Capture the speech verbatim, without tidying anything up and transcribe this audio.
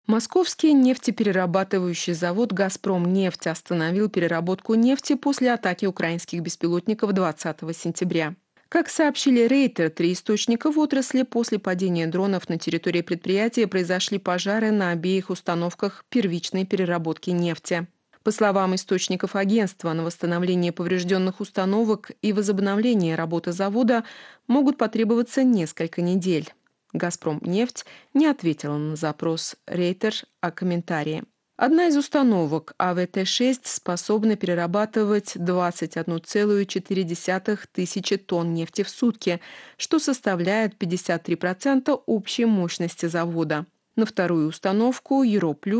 Московский нефтеперерабатывающий завод «Газпромнефть» остановил переработку нефти после атаки украинских беспилотников двадцатого сентября. Как сообщили Рейтер, три источника в отрасли, после падения дронов на территории предприятия произошли пожары на обеих установках первичной переработки нефти. По словам источников агентства, на восстановление поврежденных установок и возобновление работы завода могут потребоваться несколько недель. «Газпромнефть» не ответила на запрос Рейтер о комментарии. Одна из установок А В Т шесть способна перерабатывать двадцать одна целая четыре десятых тысячи тонн нефти в сутки, что составляет пятьдесят три процента общей мощности завода. На вторую установку «Юроплюс»